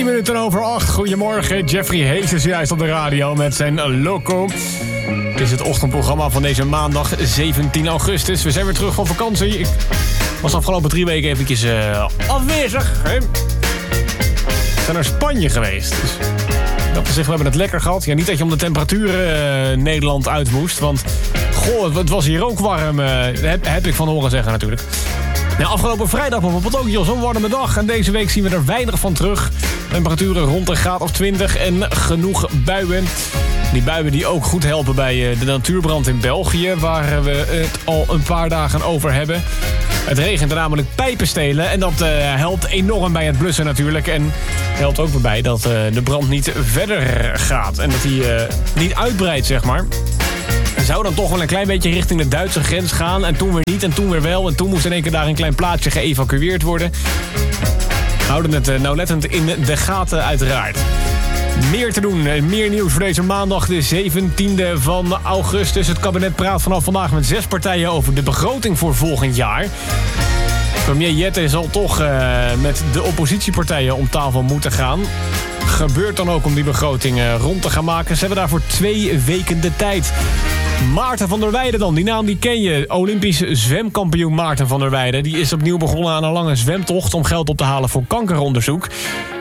7:10. Goedemorgen, Jeffrey Hees is juist op de radio met zijn Loco. Het is het ochtendprogramma van deze maandag 17 augustus. We zijn weer terug van vakantie. Ik was de afgelopen 3 weken eventjes afwezig. Hè? We zijn naar Spanje geweest. Dus dat we hebben het lekker gehad. Ja, niet dat je om de temperaturen Nederland uit moest. Want het was hier ook warm. Heb ik van horen zeggen natuurlijk. Nou, afgelopen vrijdag bijvoorbeeld ook zo'n warme dag. En deze week zien we er weinig van terug. Temperaturen rond een graad of 20 en genoeg buien. Die buien die ook goed helpen bij de natuurbrand in België, waar we het al een paar dagen over hebben. Het regent er namelijk pijpen stelen en dat helpt enorm bij het blussen natuurlijk. En helpt ook bij dat de brand niet verder gaat en dat hij niet uitbreidt, zeg maar. Hij zou dan toch wel een klein beetje richting de Duitse grens gaan. En toen weer niet en toen weer wel. En toen moest in één keer daar een klein plaatsje geëvacueerd worden. We houden het nauwlettend in de gaten uiteraard. Meer te doen, meer nieuws voor deze maandag, de 17e van augustus. Het kabinet praat vanaf vandaag met 6 partijen over de begroting voor volgend jaar. Premier Jette zal toch met de oppositiepartijen om tafel moeten gaan. Gebeurt dan ook om die begroting rond te gaan maken. Ze hebben daarvoor 2 weken de tijd. Maarten van der Weijden dan, die naam die ken je. Olympisch zwemkampioen Maarten van der Weijden. Die is opnieuw begonnen aan een lange zwemtocht om geld op te halen voor kankeronderzoek.